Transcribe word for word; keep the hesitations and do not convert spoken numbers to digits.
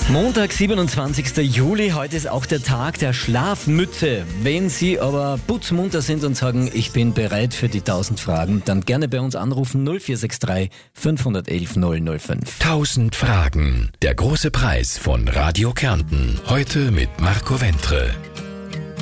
Montag, siebenundzwanzigster Juli, heute ist auch der Tag der Schlafmütze. Wenn Sie aber putzmunter sind und sagen, ich bin bereit für die tausend Fragen, dann gerne bei uns anrufen null vier sechs drei fünf eins eins null null fünf. tausend Fragen. Der große Preis von Radio Kärnten. Heute mit Marco Wentre.